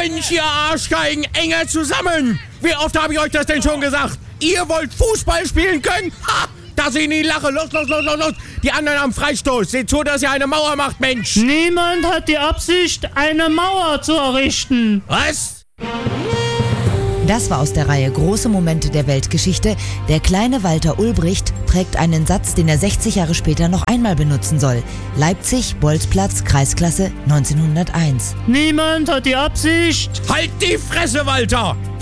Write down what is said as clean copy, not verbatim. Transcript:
Mensch, ihr Arschgeigen, enger zusammen! Wie oft habe ich euch das denn schon gesagt? Ihr wollt Fußball spielen können? Ha! Dass ich nie lache. Los. Die anderen am Freistoß. Seht zu, dass ihr eine Mauer macht, Mensch. Niemand hat die Absicht, eine Mauer zu errichten. Was? Das war aus der Reihe Große Momente der Weltgeschichte. Der kleine Walter Ulbricht prägt einen Satz, den er 60 Jahre später noch einmal benutzen soll. Leipzig, Bolzplatz, Kreisklasse 1901. Niemand hat die Absicht. Halt die Fresse, Walter!